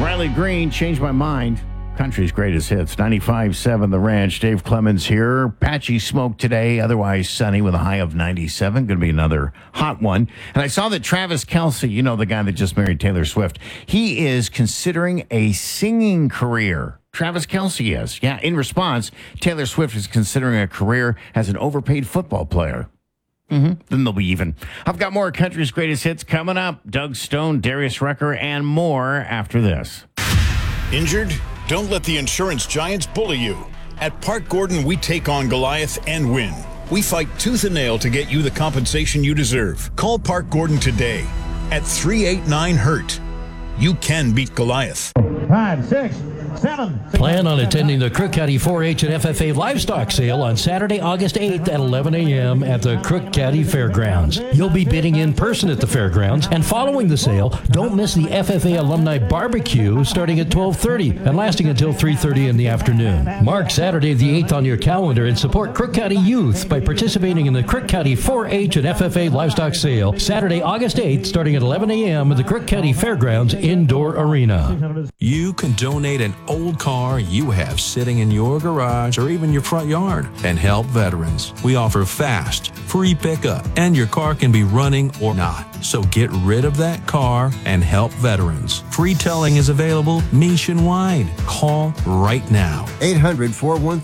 Riley Green, Changed My Mind. Country's greatest hits. 95.7 The Ranch. Dave Clemens here. Patchy smoke today, otherwise sunny with a high of 97. Going to be another hot one. And I saw that Travis Kelce, you know, the guy that just married Taylor Swift, he is considering a singing career. Travis Kelce is. Yeah, in response, Taylor Swift is considering a career as an overpaid football player. Then they'll be even. I've got more Country's greatest hits coming up. Doug Stone, Darius Rucker, and more after this. Injured? Don't let the insurance giants bully you. At Park Gordon, we take on Goliath and win. We fight tooth and nail to get you the compensation you deserve. Call Park Gordon today at 389-HURT. You can beat Goliath. 5, 6, 7. Plan on attending the Crook County 4-H and FFA Livestock Sale on Saturday, August 8th at 11 a.m. at the Crook County Fairgrounds. You'll be bidding in person at the fairgrounds, and following the sale, don't miss the FFA Alumni Barbecue starting at 12:30 and lasting until 3:30 in the afternoon. Mark Saturday the 8th on your calendar and support Crook County youth by participating in the Crook County 4-H and FFA Livestock Sale Saturday, August 8th starting at 11 a.m. at the Crook County Fairgrounds Indoor Arena. You can donate an old car you have sitting in your garage or even your front yard and help veterans. We offer fast, free pickup, and your car can be running or not. So get rid of that car and help veterans. Free towing is available nationwide. Call right now. 800-413